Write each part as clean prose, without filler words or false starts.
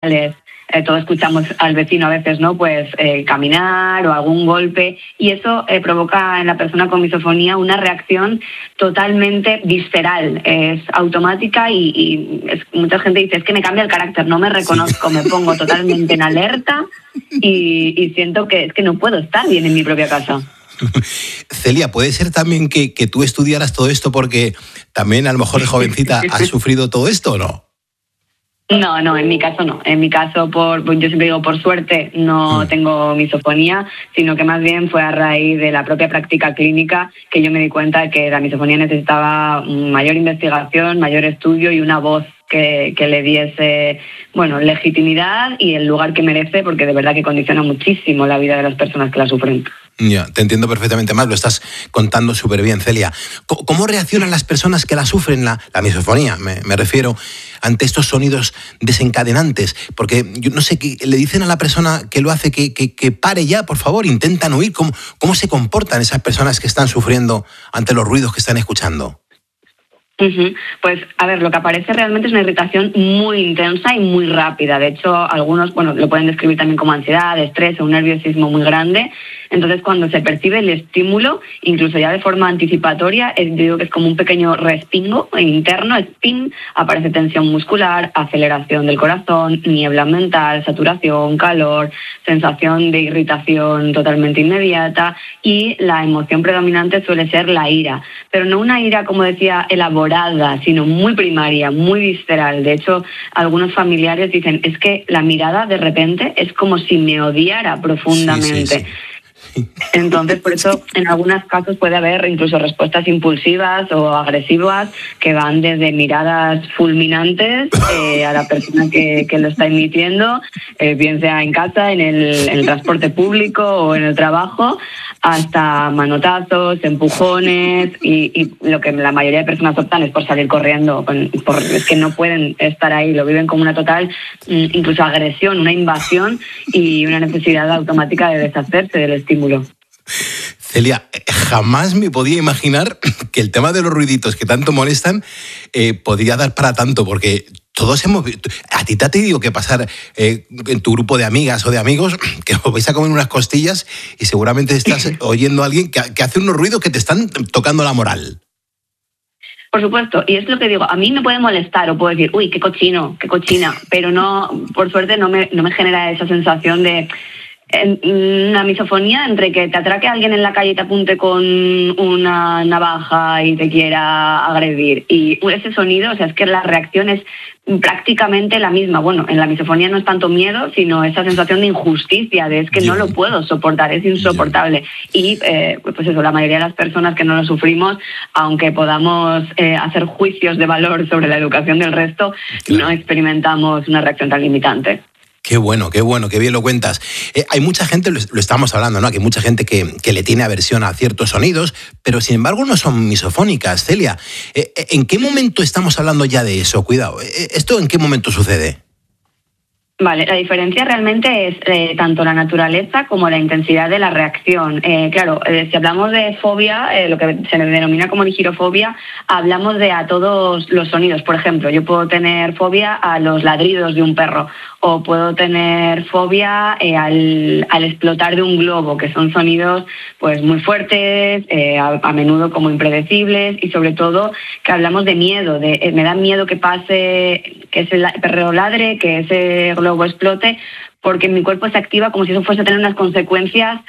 todos escuchamos al vecino a veces, ¿no? Pues caminar o algún golpe, y eso provoca en la persona con misofonía una reacción totalmente visceral, es automática y mucha gente dice, es que me cambia el carácter, no me reconozco, me pongo totalmente en alerta y siento que es que no puedo estar bien en mi propia casa. Celia, ¿puede ser también que tú estudiaras todo esto porque también a lo mejor de jovencita has sufrido todo esto o no? No, en mi caso no. En mi caso, yo siempre digo, por suerte no tengo misofonía, sino que más bien fue a raíz de la propia práctica clínica que yo me di cuenta de que la misofonía necesitaba mayor investigación, mayor estudio y una voz que le diese, legitimidad y el lugar que merece, porque de verdad que condiciona muchísimo la vida de las personas que la sufren. Ya, te entiendo perfectamente más, lo estás contando súper bien, Celia. ¿Cómo reaccionan las personas que la sufren, la misofonía, me refiero, ante estos sonidos desencadenantes? Porque yo no sé, le dicen a la persona que lo hace que pare ya, por favor, intentan huir. ¿Cómo se comportan esas personas que están sufriendo ante los ruidos que están escuchando? Pues, a ver, lo que aparece realmente es una irritación muy intensa y muy rápida. De hecho, algunos, lo pueden describir también como ansiedad, estrés o un nerviosismo muy grande. Entonces, cuando se percibe el estímulo, incluso ya de forma anticipatoria, yo digo que es como un pequeño respingo interno, spin, aparece tensión muscular, aceleración del corazón, niebla mental, saturación, calor, sensación de irritación totalmente inmediata, y la emoción predominante suele ser la ira. Pero no una ira, como decía, elaborada, sino muy primaria, muy visceral. De hecho, algunos familiares dicen, es que la mirada de repente es como si me odiara profundamente. Sí. Entonces, por eso, en algunos casos puede haber incluso respuestas impulsivas o agresivas que van desde miradas fulminantes a la persona que lo está emitiendo, bien sea en casa, en el transporte público o en el trabajo, hasta manotazos, empujones, y lo que la mayoría de personas optan es por salir corriendo, es que no pueden estar ahí, lo viven como una total, incluso agresión, una invasión y una necesidad automática de deshacerse del estímulo. Celia, jamás me podía imaginar que el tema de los ruiditos que tanto molestan podría dar para tanto, porque todos hemos visto. A ti te ha tenido que pasar en tu grupo de amigas o de amigos que os vais a comer unas costillas y seguramente estás oyendo a alguien que hace unos ruidos que te están tocando la moral. Por supuesto, y es lo que digo, a mí me puede molestar o puedo decir, uy, qué cochino, qué cochina, pero no, por suerte no me genera esa sensación de una misofonía entre que te atraque a alguien en la calle y te apunte con una navaja y te quiera agredir. Y ese sonido, es que la reacción es prácticamente la misma. Bueno, en la misofonía no es tanto miedo, sino esa sensación de injusticia, de es que no lo puedo soportar, es insoportable. Y pues eso, la mayoría de las personas que no lo sufrimos, aunque podamos hacer juicios de valor sobre la educación del resto, no experimentamos una reacción tan limitante. Qué bueno, qué bien lo cuentas. Hay mucha gente, lo estamos hablando, ¿no? Que hay mucha gente que le tiene aversión a ciertos sonidos, pero sin embargo no son misofónicas. Celia, ¿en qué momento estamos hablando ya de eso? Cuidado, ¿esto en qué momento sucede? Vale, la diferencia realmente es tanto la naturaleza como la intensidad de la reacción. Si hablamos de fobia, lo que se denomina como digirofobia, hablamos de a todos los sonidos. Por ejemplo, yo puedo tener fobia a los ladridos de un perro, o puedo tener fobia al explotar de un globo, que son sonidos pues muy fuertes, a menudo como impredecibles, y sobre todo que hablamos de miedo, me da miedo que pase, que ese perro ladre, que ese globo explote, porque mi cuerpo se activa como si eso fuese a tener unas consecuencias,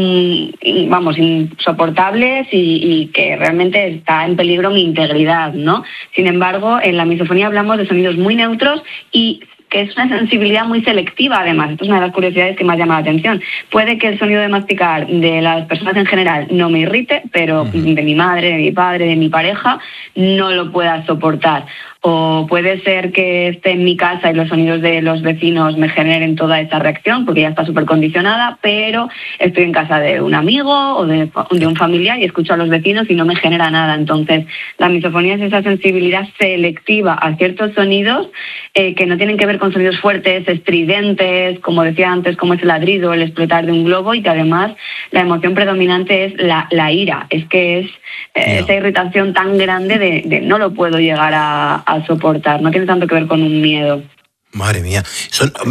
insoportables y que realmente está en peligro mi integridad, ¿no? Sin embargo, en la misofonía hablamos de sonidos muy neutros y que es una sensibilidad muy selectiva, además. Esto es una de las curiosidades que más llama la atención. Puede que el sonido de masticar de las personas en general no me irrite, pero de mi madre, de mi padre, de mi pareja, no lo pueda soportar. O puede ser que esté en mi casa y los sonidos de los vecinos me generen toda esa reacción porque ya está súper condicionada, pero estoy en casa de un amigo o de un familiar y escucho a los vecinos y no me genera nada. Entonces, la misofonía es esa sensibilidad selectiva a ciertos sonidos que no tienen que ver con sonidos fuertes, estridentes, como decía antes, como es el ladrido, el explotar de un globo, y que además la emoción predominante es la ira. Es que es esa irritación tan grande de no lo puedo llegar a soportar. No tiene tanto que ver con un miedo. Madre mía.